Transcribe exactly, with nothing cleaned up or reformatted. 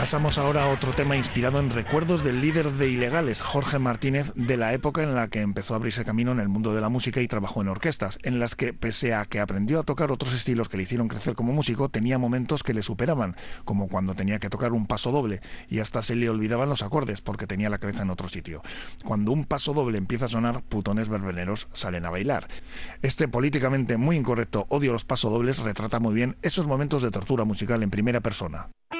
Pasamos ahora a otro tema inspirado en recuerdos del líder de Ilegales, Jorge Martínez, de la época en la que empezó a abrirse camino en el mundo de la música y trabajó en orquestas, en las que, pese a que aprendió a tocar otros estilos que le hicieron crecer como músico, tenía momentos que le superaban, como cuando tenía que tocar un paso doble y hasta se le olvidaban los acordes porque tenía la cabeza en otro sitio. Cuando un paso doble empieza a sonar, putones verbeneros salen a bailar. Este políticamente muy incorrecto odio a los pasodobles retrata muy bien esos momentos de tortura musical en primera persona.